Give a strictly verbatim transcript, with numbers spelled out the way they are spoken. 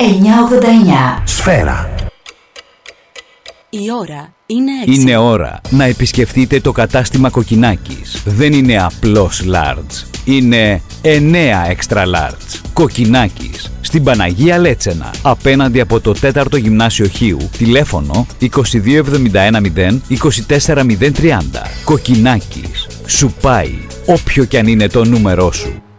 εννιακόσια ογδόντα εννιά. Σφαίρα. Η ώρα είναι έξι. Είναι ώρα να επισκεφτείτε το κατάστημα Κοκκινάκης. Δεν είναι απλώς large. Είναι εννέα extra large. Κοκκινάκης. Στην Παναγία Λέτσενα. Απέναντι από το τέταρτο Γυμνάσιο Χίου. Τηλέφωνο είκοσι δύο εβδομήντα ένα μηδέν είκοσι τέσσερα μηδέν τριάντα. Κοκκινάκης. Σου πάει όποιο κι αν είναι το νούμερό σου.